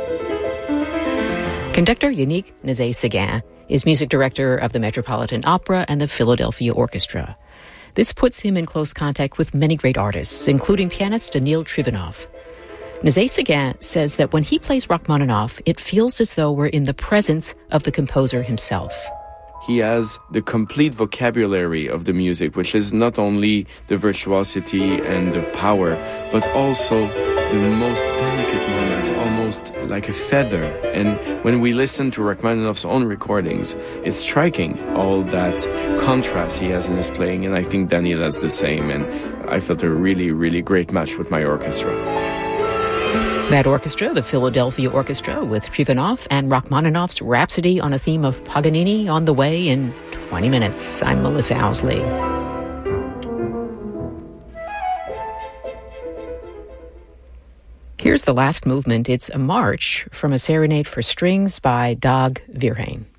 Conductor Yannick Nézet-Séguin is music director of the Metropolitan Opera and the Philadelphia Orchestra. This puts him in close contact with many great artists, including pianist Danil Trifonov. Nézet-Séguin says that when he plays Rachmaninoff, it feels as though we're in the presence of the composer himself. He has the complete vocabulary of the music, which is not only the virtuosity and the power, but also the most delicate moments, almost like a feather. And when we listen to Rachmaninoff's own recordings, it's striking all that contrast he has in his playing, and I think Daniel has the same, and I felt a really, really great match with my orchestra. That orchestra, the Philadelphia Orchestra, with Trifonov and Rachmaninoff's Rhapsody on a theme of Paganini, on the way in 20 minutes. I'm Melissa Owsley. Here's the last movement. It's a march from a serenade for strings by Dag Verheyen.